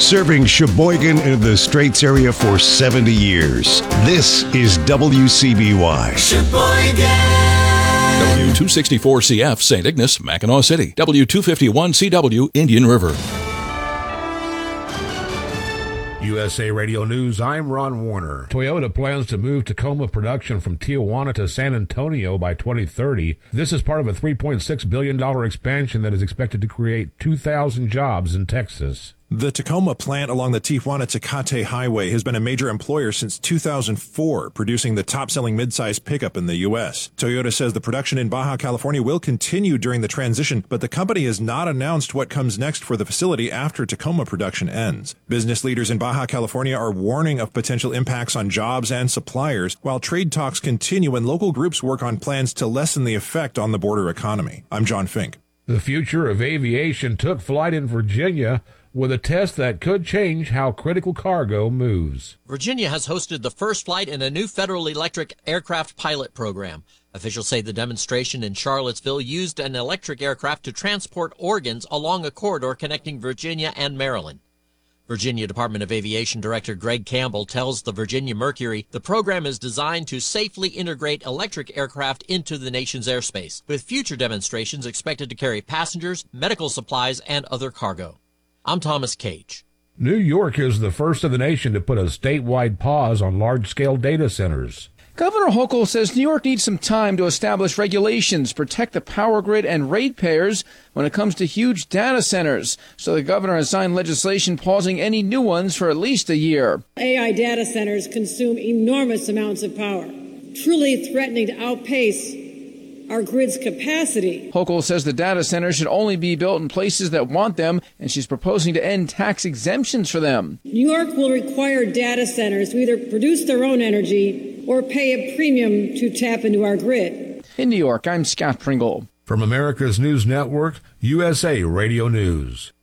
Serving Sheboygan and the Straits area for 70 years. This is WCBY. Sheboygan! W264CF, St. Ignace, Mackinac City. W251CW, Indian River. USA Radio News, I'm Ron Warner. Toyota plans to move Tacoma production from Tijuana to San Antonio by 2030. This is part of a $3.6 billion expansion that is expected to create 2,000 jobs in Texas. The Tacoma plant along the Tijuana-Tecate Highway has been a major employer since 2004, producing the top-selling midsize pickup in the U.S. Toyota says the production in Baja California will continue during the transition, but the company has not announced what comes next for the facility after Tacoma production ends. Business leaders in Baja California are warning of potential impacts on jobs and suppliers, while trade talks continue and local groups work on plans to lessen the effect on the border economy. I'm John Fink. The future of aviation took flight in Virginia with a test that could change how critical cargo moves. Virginia has hosted the first flight in a new Federal Electric aircraft pilot program. Officials say the demonstration in Charlottesville used an electric aircraft to transport organs along a corridor connecting Virginia and Maryland. Virginia Department of Aviation Director Greg Campbell tells the Virginia Mercury the program is designed to safely integrate electric aircraft into the nation's airspace, with future demonstrations expected to carry passengers, medical supplies, and other cargo. I'm Thomas Cage. New York is the first of the nation to put a statewide pause on large-scale data centers. Governor Hochul says New York needs some time to establish regulations, protect the power grid and ratepayers when it comes to huge data centers. So the governor has signed legislation pausing any new ones for at least a year. AI data centers consume enormous amounts of power, truly threatening to outpace our grid's capacity. Hochul says the data centers should only be built in places that want them, and she's proposing to end tax exemptions for them. New York will require data centers to either produce their own energy or pay a premium to tap into our grid. In New York, I'm Scott Pringle. From America's News Network, USA Radio News.